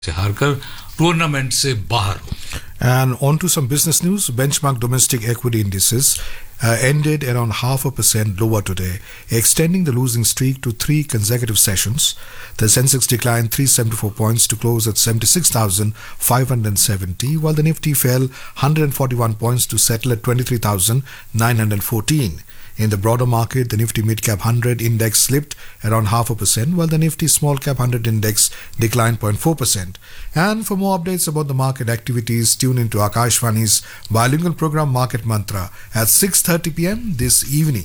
से हारकर टूर्नामेंट से बाहर हो. And on to some business news. Benchmark domestic equity indices ended around 0.5% lower today, extending the losing streak to 3 consecutive sessions. The Sensex declined 374 points to close at 76,570, while the Nifty fell 141 points to settle at 23,914. In the broader market, the Nifty Mid-Cap 100 index slipped around 0.5%, while the Nifty Small-Cap 100 index declined 0.4%. And for more updates about the market activities, tune into Akashvani's bilingual program Market Mantra at 6:30 p.m. this evening.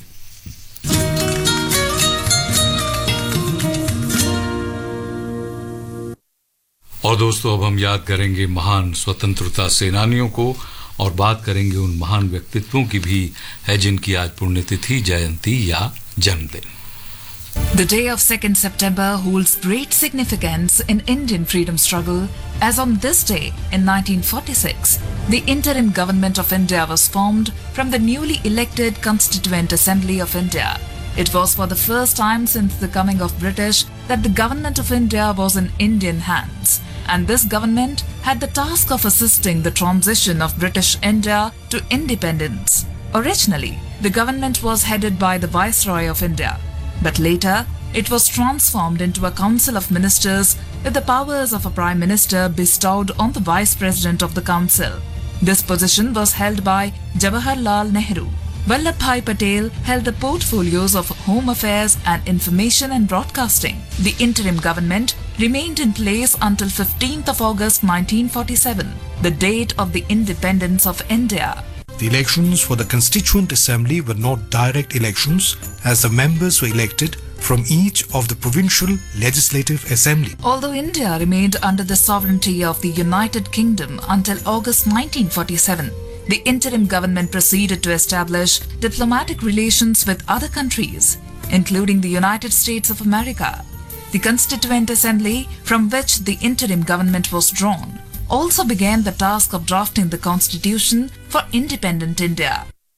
और दोस्तों, अब हम याद करेंगे महान स्वतंत्रता सेनानियों को और बात करेंगे उन महान व्यक्तित्वों की भी है जिनकी आज पुण्यतिथि, जयंती या जन्मदिन. The day of 2nd September holds great significance in Indian freedom struggle, as on this day in 1946, the interim government of India was formed from the newly elected Constituent Assembly of India. It was for the first time since the coming of British that the government of India was in Indian hands, and this government had the task of assisting the transition of British India to independence. Originally, the government was headed by the Viceroy of India, but later it was transformed into a council of ministers with the powers of a prime minister bestowed on the vice president of the council. This position was held by Jawaharlal Nehru. Vallabhbhai Patel held the portfolios of Home Affairs and Information and Broadcasting. The interim government remained in place until 15th of August 1947, the date of the independence of India. The elections for the Constituent Assembly were not direct elections, as the members were elected from each of the provincial legislative assembly. Although India remained under the sovereignty of the United Kingdom until August 1947, the interim government proceeded to establish diplomatic relations with other countries, including the United States of America. The Constituent Assembly, from which the interim government was drawn, also began the task of drafting the constitution for independent India.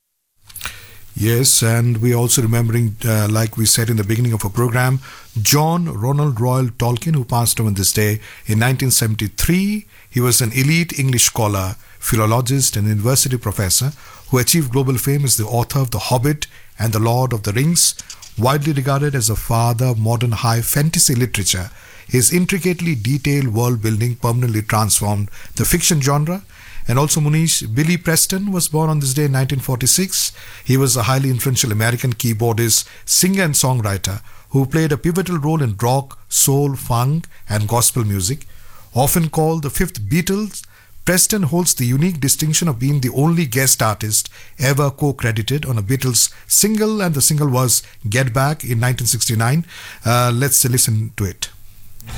Yes, and we're also remembering, like we said in the beginning of our program, John Ronald Royal Tolkien, who passed on this day in 1973. He was an elite English scholar, philologist and university professor who achieved global fame as the author of The Hobbit and The Lord of the Rings. Widely regarded as a father of modern high fantasy literature, his intricately detailed world building permanently transformed the fiction genre. And also Munish Billy Preston was born on this day in 1946. He was a highly influential American keyboardist, singer and songwriter who played a pivotal role in rock, soul, funk and gospel music. Often called the fifth Beatles, Preston holds the unique distinction of being the only guest artist ever co-credited on a Beatles single, and the single was Get Back in 1969. Let's listen to it.